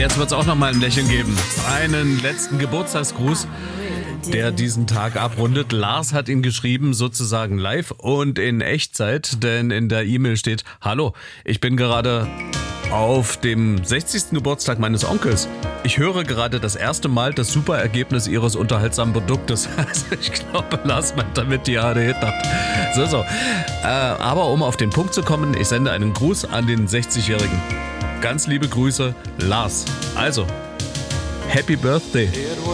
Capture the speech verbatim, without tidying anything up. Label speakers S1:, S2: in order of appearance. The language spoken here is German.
S1: Jetzt wird es auch noch mal ein Lächeln geben. Einen letzten Geburtstagsgruß, der diesen Tag abrundet. Lars hat ihn geschrieben, sozusagen live und in Echtzeit, denn in der E-Mail steht: Hallo, ich bin gerade auf dem sechzigsten Geburtstag meines Onkels. Ich höre gerade das erste Mal das super Ergebnis ihres unterhaltsamen Produktes. Also ich glaube, Lars meint damit die A D Hit-Nacht. So, so. Äh, aber um auf den Punkt zu kommen, ich sende einen Gruß an den sechzigjährigen. Ganz liebe Grüße, Lars. Also, Happy Birthday.